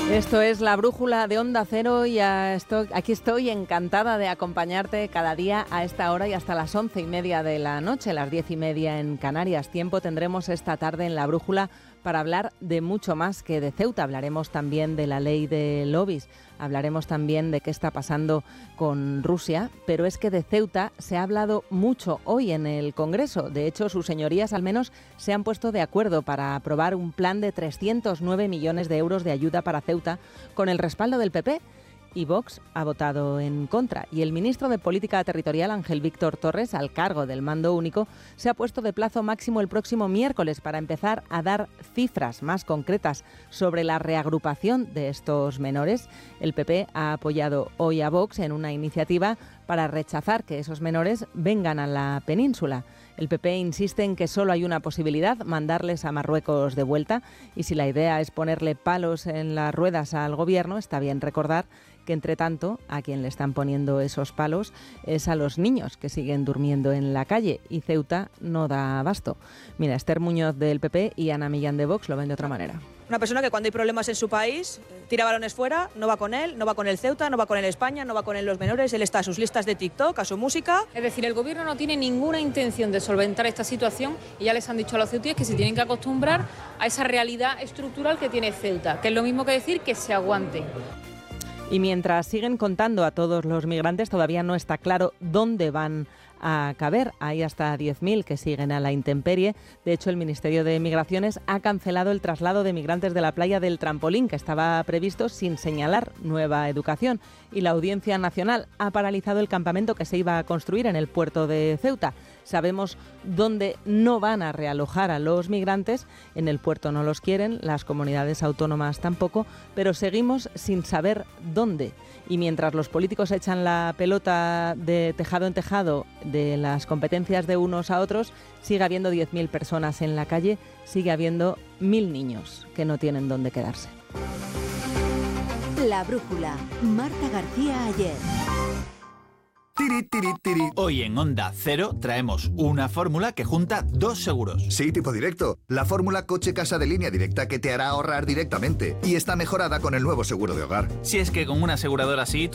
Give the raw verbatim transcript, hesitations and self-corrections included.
Esto es La Brújula de Onda Cero y estoy, aquí estoy encantada de acompañarte cada día a esta hora y hasta las once y media de la noche, las diez y media en Canarias. Tiempo tendremos esta tarde en La Brújula para hablar de mucho más que de Ceuta. Hablaremos también de la ley de lobbies, hablaremos también de qué está pasando con Rusia, pero es que de Ceuta se ha hablado mucho hoy en el Congreso. De hecho, sus señorías al menos se han puesto de acuerdo para aprobar un plan de trescientos nueve millones de euros de ayuda para Ceuta con el respaldo del P P. Y Vox ha votado en contra. Y el ministro de Política Territorial, Ángel Víctor Torres, al cargo del mando único, se ha puesto de plazo máximo el próximo miércoles para empezar a dar cifras más concretas sobre la reagrupación de estos menores. El P P ha apoyado hoy a Vox en una iniciativa para rechazar que esos menores vengan a la península. El P P insiste en que solo hay una posibilidad, mandarles a Marruecos de vuelta, y si la idea es ponerle palos en las ruedas al gobierno, está bien recordar que, entre tanto, a quien le están poniendo esos palos es a los niños que siguen durmiendo en la calle, y Ceuta no da abasto. Mira, Esther Muñoz del P P y Ana Millán de Vox lo ven de otra manera. Una persona que cuando hay problemas en su país tira balones fuera, no va con él, no va con el Ceuta, no va con el España, no va con él los menores, él está a sus listas de TikTok, a su música. Es decir, el gobierno no tiene ninguna intención de solventar esta situación y ya les han dicho a los ceutíes que se tienen que acostumbrar a esa realidad estructural que tiene Ceuta, que es lo mismo que decir que se aguanten. Y mientras siguen contando a todos los migrantes, todavía no está claro dónde van a caber. Hay hasta diez mil que siguen a la intemperie. De hecho, el Ministerio de Migraciones ha cancelado el traslado de migrantes de la playa del Trampolín, que estaba previsto sin señalar Nueva Educación. Y la Audiencia Nacional ha paralizado el campamento que se iba a construir en el puerto de Ceuta. Sabemos dónde no van a realojar a los migrantes. En el puerto no los quieren, las comunidades autónomas tampoco, pero seguimos sin saber dónde. Y mientras los políticos echan la pelota de tejado en tejado de las competencias de unos a otros, sigue habiendo diez mil personas en la calle, sigue habiendo mil niños que no tienen dónde quedarse. La Brújula, Marta García Ayer. Tiri, tiri, tiri. Hoy en Onda Cero traemos una fórmula que junta dos seguros. Sí, tipo directo. La fórmula coche-casa de línea directa que te hará ahorrar directamente. Y está mejorada con el nuevo seguro de hogar. Si es que con una aseguradora así